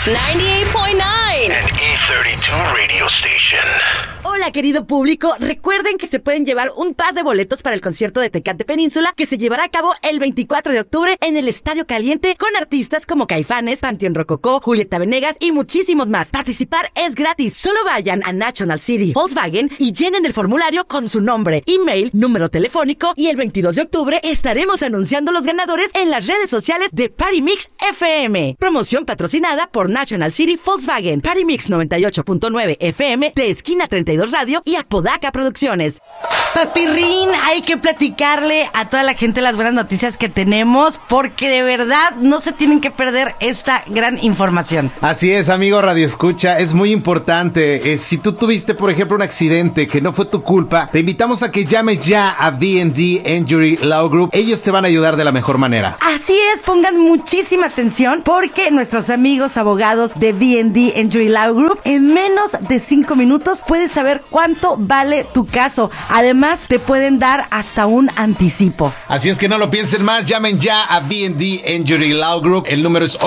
98.9 and E32 radio station. Hola, querido público. Recuerden que se pueden llevar un par de boletos para el concierto de Tecate Península que se llevará a cabo el 24 de octubre en el Estadio Caliente con artistas como Caifanes, Panteón Rococó, Julieta Venegas y muchísimos más. Participar es gratis. Solo vayan a National City Volkswagen y llenen el formulario con su nombre, email, número telefónico y el 22 de octubre estaremos anunciando los ganadores en las redes sociales de Party Mix FM. Promoción patrocinada por National City Volkswagen, Party Mix 98.9 FM de Esquina 32 Radio y Apodaca Producciones. Papirrín, hay que platicarle a toda la gente las buenas noticias que tenemos porque de verdad no se tienen que perder esta gran información. Así es, amigo Radio Escucha, es muy importante. Si tú tuviste, por ejemplo, un accidente que no fue tu culpa, te invitamos a que llames ya a B&D Injury Law Group. Ellos te van a ayudar de la mejor manera. Así es, pongan muchísima atención porque nuestros amigos abogados de B&D Injury Law Group en menos de 5 minutos puedes saber cuánto vale tu caso. Además, te pueden dar hasta un anticipo. Así es que no lo piensen más, llamen ya a B&D Injury Law Group. El número es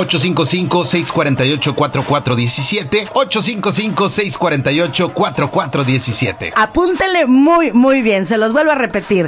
855-648-4417. 855-648-4417. Apúntele muy bien, se los vuelvo a repetir.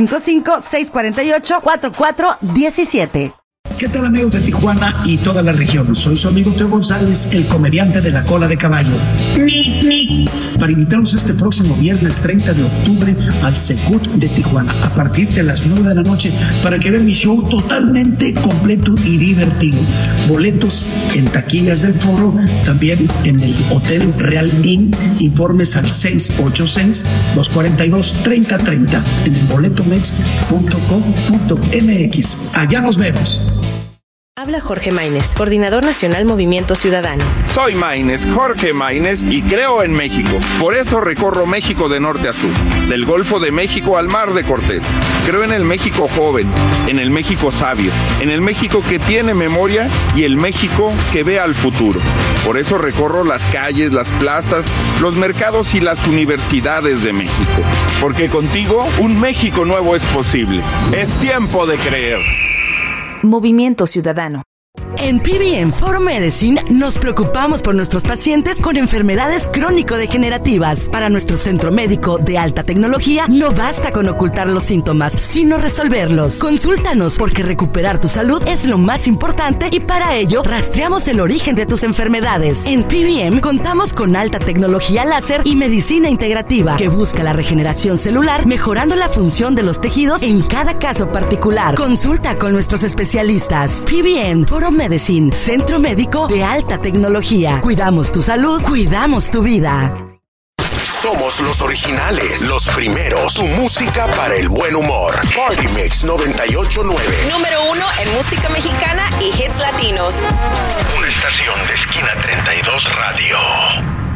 855-648-4417. ¿Qué tal, amigos de Tijuana y toda la región? Soy su amigo Teo González, el comediante de la cola de caballo. Para invitarlos este próximo viernes 30 de octubre al Secut de Tijuana, a partir de las 9 de la noche, para que vean mi show totalmente completo y divertido. Boletos en taquillas del foro, también en el Hotel Real Inn. Informes al 686-242-3030 en el boletomex.com.mx. Allá nos vemos. Habla Jorge Maínez, Coordinador Nacional Movimiento Ciudadano. Soy Maínez, Jorge Maínez, y creo en México. Por eso recorro México de norte a sur, del Golfo de México al Mar de Cortés. Creo en el México joven, en el México sabio, en el México que tiene memoria y el México que ve al futuro. Por eso recorro las calles, las plazas, los mercados y las universidades de México. Porque contigo un México nuevo es posible. Es tiempo de creer. Movimiento Ciudadano. En PBM For Medicine nos preocupamos por nuestros pacientes con enfermedades crónico-degenerativas. Para nuestro centro médico de alta tecnología, no basta con ocultar los síntomas, sino resolverlos. Consúltanos porque recuperar tu salud es lo más importante y para ello rastreamos el origen de tus enfermedades. En PBM contamos con alta tecnología láser y medicina integrativa que busca la regeneración celular, mejorando la función de los tejidos en cada caso particular. Consulta con nuestros especialistas. PBM For Medicine, centro médico de alta tecnología. Cuidamos tu salud, cuidamos tu vida. Somos los originales, los primeros. Tu música para el buen humor. Party Mix 98.9. Número 1 en música mexicana y hits latinos. Una estación de Esquina 32 Radio.